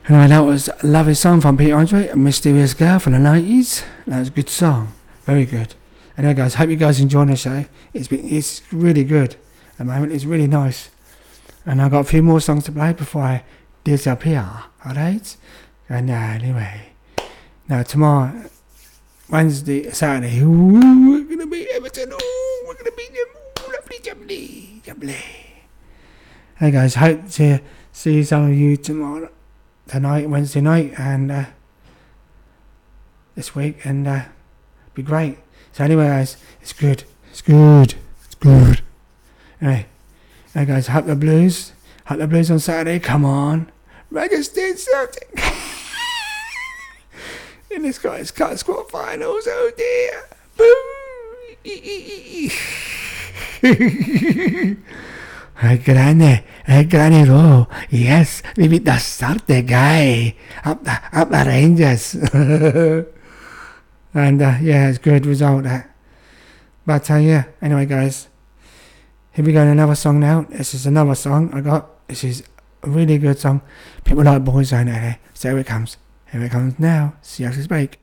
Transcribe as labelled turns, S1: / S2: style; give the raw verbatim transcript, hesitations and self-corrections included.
S1: Anyway, that was a lovely song from Peter Andre, A Mysterious Girl from the nineties. That was a good song. Very good. Anyway, guys, hope you guys enjoying the show. It's been, it's really good at the moment. It's really nice. And I've got a few more songs to play before I disappear. Alright? And uh, anyway. Now, tomorrow, Wednesday, Saturday, ooh, we're going to be Everton. Ooh, we're going to be lovely, jubbly, jubbly. Hey, guys, hope to see some of you tomorrow. Tonight, Wednesday night, and uh, this week, and uh, be great. So anyway, guys, it's good, it's good, it's good. Anyway, hey guys, Hope the Blues, Hope the Blues on Saturday. Come on, Registered Celtic in the Scottish Cup squad finals. Oh dear, boo. A grande, a grande roll. Yes, we beat the Celtic guy up the up the Rangers. And uh, yeah, it's a good result that. But uh, yeah, anyway, guys, here we go. Another song now. This is another song I got. This is a really good song. People like Boyzone out there. So here it comes. Here it comes now. See you after this break.